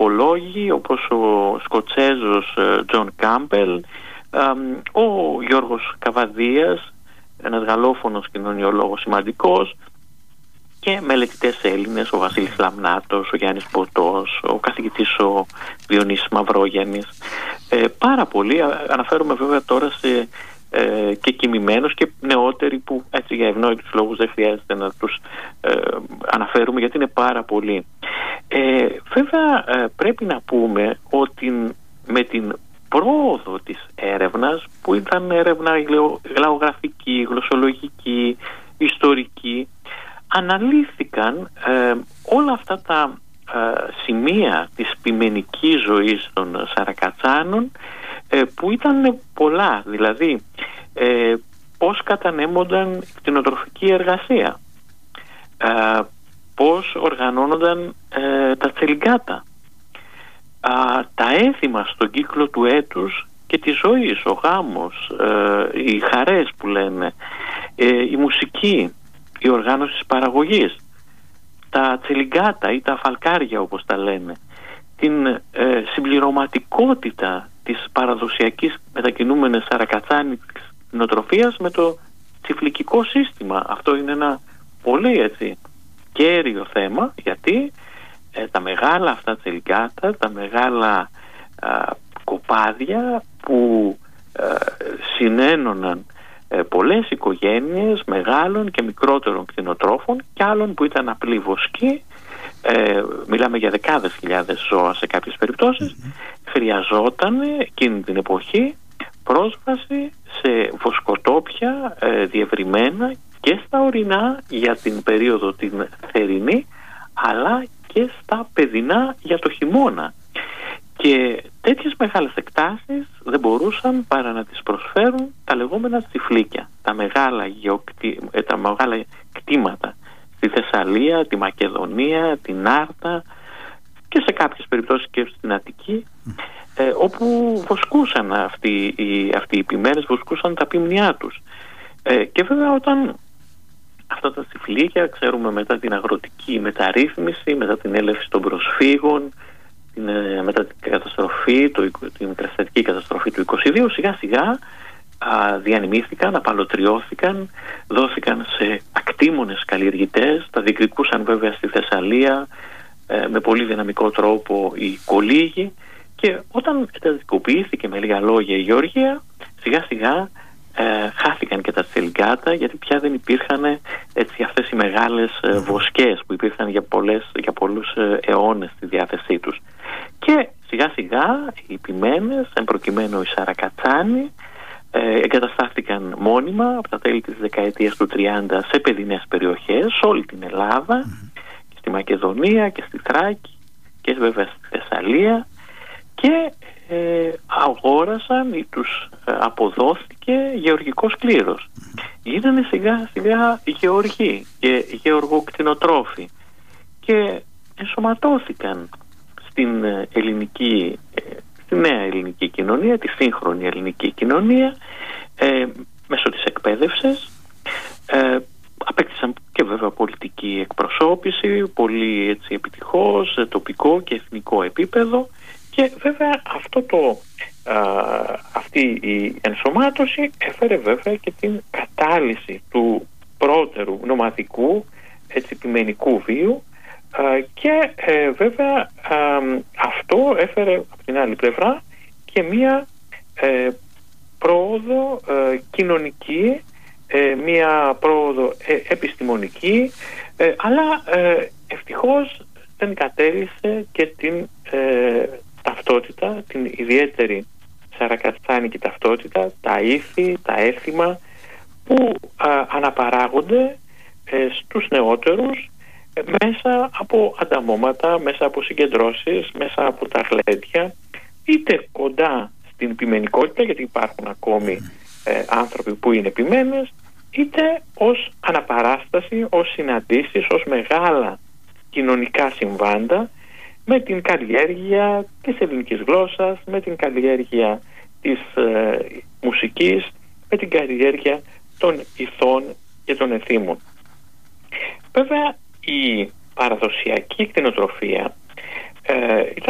ανθρωπολόγοι όπως ο Σκοτσέζος Τζον Κάμπελ, ο Γιώργος Καβαδίας, ένας γαλλόφωνος κοινωνιολόγος σημαντικός, και μελετητές Έλληνες, ο Βασίλης Λαμνάτος, ο Γιάννης Ποτός, ο καθηγητής ο Διονύσης Μαυρόγιαννης. Πάρα πολλοί, αναφέρομαι βέβαια τώρα σε και κοιμημένους και νεότεροι που έτσι για ευνόητους λόγους δεν χρειάζεται να τους αναφέρουμε, γιατί είναι πάρα πολλοί. Βέβαια πρέπει να πούμε ότι με την πρόοδο της έρευνας, που ήταν έρευνα γλαογραφική, γλωσσολογική, ιστορική, αναλύθηκαν όλα αυτά τα σημεία της ποιμενικής ζωής των Σαρακατσάνων, που ήταν πολλά. Δηλαδή πώς κατανέμονταν η κτηνοτροφική εργασία, πώς οργανώνονταν τα τσελιγκάτα, τα έθιμα στον κύκλο του έτους και της ζωής, ο γάμος, οι χαρές που λένε, η μουσική, η οργάνωση της παραγωγής, τα τσελιγκάτα ή τα φαλκάρια όπως τα λένε, την συμπληρωματικότητα της παραδοσιακής μετακινούμενης σαρακατσάνικης κτηνοτροφίας με το τσιφλικικό σύστημα. Αυτό είναι ένα πολύ έτσι κέριο θέμα, γιατί τα μεγάλα αυτά τσελιγκάτα, τα μεγάλα κοπάδια που συνένωναν πολλές οικογένειες μεγάλων και μικρότερων κτηνοτρόφων και άλλων που ήταν απλοί βοσκοί, μιλάμε για δεκάδες χιλιάδες ζώα σε κάποιες περιπτώσεις, χρειαζόταν εκείνη την εποχή πρόσβαση σε βοσκοτόπια διευρυμένα και στα ορεινά για την περίοδο την θερινή, αλλά και στα παιδινά για το χειμώνα. Και τέτοιες μεγάλες εκτάσεις δεν μπορούσαν παρά να τις προσφέρουν τα λεγόμενα τσιφλίκια, τα μεγάλα κτήματα στη Θεσσαλία, τη Μακεδονία, την Άρτα και σε κάποιες περιπτώσεις και στην Αττική, όπου βοσκούσαν αυτοί οι ποιμένες, βοσκούσαν τα ποιμνιά τους. Και βέβαια όταν αυτά τα τσιφλίκια, ξέρουμε, μετά την αγροτική μεταρρύθμιση, μετά την έλευση των προσφύγων, μετά την καταστροφή, την κραστατική καταστροφή του 22, σιγά σιγά διανυμήθηκαν, απαλωτριώθηκαν, δόθηκαν σε ακτήμονες καλλιεργητές, τα διεκδικούσαν βέβαια στη Θεσσαλία με πολύ δυναμικό τρόπο οι κολύγοι, και όταν εντατικοποιήθηκε με λίγα λόγια η γεωργία, σιγά σιγά χάθηκαν και τα τσελιγκάτα, γιατί πια δεν υπήρχαν έτσι αυτές οι μεγάλες βοσκές που υπήρχαν για πολλούς αιώνες στη διάθεσή τους. Και σιγά σιγά οι ποιμένες, εν προκειμένου οι Σαρακατσάνοι, εγκαταστάθηκαν μόνιμα από τα τέλη της δεκαετίας του 30 σε παιδινές περιοχές, σε όλη την Ελλάδα, και στη Μακεδονία και στη Θράκη και βέβαια στη Θεσσαλία, και αγόρασαν ή τους αποδόθηκε γεωργικός κλήρος. Γίνανε σιγά σιγά γεωργοί και γεωργοκτηνοτρόφοι και ενσωματώθηκαν στη νέα ελληνική κοινωνία, τη σύγχρονη ελληνική κοινωνία, μέσω της εκπαίδευσης. Απέκτησαν και βέβαια πολιτική εκπροσώπηση, πολύ έτσι επιτυχώς, σε τοπικό και εθνικό επίπεδο, και βέβαια αυτή η ενσωμάτωση έφερε βέβαια και την κατάλυση του πρώτερου νομαδικού, έτσι ποιμενικού βίου, και βέβαια αυτό έφερε από την άλλη πλευρά και μία πρόοδο κοινωνική, μία πρόοδο επιστημονική, αλλά ευτυχώς δεν κατέλησε και την ταυτότητα, την ιδιαίτερη σαρακατσάνικη ταυτότητα, τα ήθη, τα έθιμα που αναπαράγονται στους νεότερους μέσα από ανταμώματα, μέσα από συγκεντρώσεις, μέσα από τα γλέντια, είτε κοντά στην ποιμενικότητα, γιατί υπάρχουν ακόμη άνθρωποι που είναι ποιμένες, είτε ως αναπαράσταση, ως συναντήσεις, ως μεγάλα κοινωνικά συμβάντα, με την καλλιέργεια της ελληνικής γλώσσας, με την καλλιέργεια της μουσικής, με την καλλιέργεια των ηθών και των εθήμων. Βέβαια η παραδοσιακή κτηνοτροφία ήταν